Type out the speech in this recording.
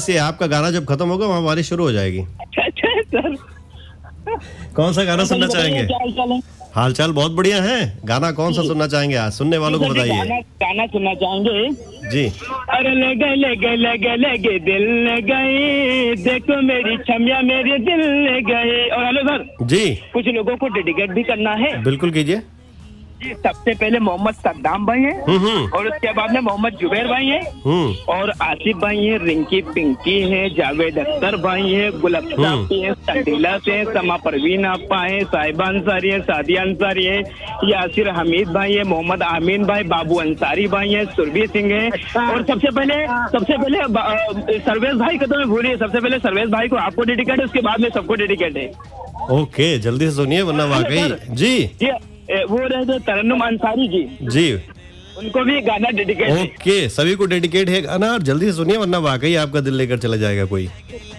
Fix है, आपका गाना जब खत्म होगा वहाँ बारिश शुरू हो जाएगी। अच्छा सर, कौन सा गाना सुनना चाहेंगे? क्या हाल चाल है? हाल चाल बहुत बढ़िया है। गाना कौन सा सुनना चाहेंगे? आज सुनने वालों को सर जी, बताइए। गाना सुनना चाहेंगे। जी अरे लगे दिल ले गए, देखो मेरी छमिया मेरे दिल ले गए। और हेलो सर, जी कुछ लोगों को डेडिकेट भी करना है बिल्कुल कीजिए। जी। सबसे पहले मोहम्मद सद्दाम भाई हैं, और उसके बाद में मोहम्मद जुबैर भाई हैं, और आसिफ भाई हैं, रिंकी पिंकी हैं, जावेद अख्तर भाई हैं, गुलफ्ताब हैं, संडीला से, समा परवीन आपा हैं, साहिबा अंसारी हैं, सादिया अंसारी हैं, यासिर हमीद भाई हैं, मोहम्मद आमीन भाई, बाबू अंसारी भाई हैं, सुरभि सिंह हैं। और सबसे पहले सर्वेश भाई को तो मैं भूलिए, सबसे पहले सर्वेश भाई को आपको डेडिकेट है, उसके बाद में सबको डेडिकेट है। ओके, जल्दी से सुनिए वरना वाकई। जी वो रहे जो तरन्नुम अंसारी जी, उनको भी गाना डेडिकेट है। ओके, सभी को डेडिकेट है गाना, और जल्दी से सुनिए वरना वाकई आपका दिल लेकर चला जाएगा कोई।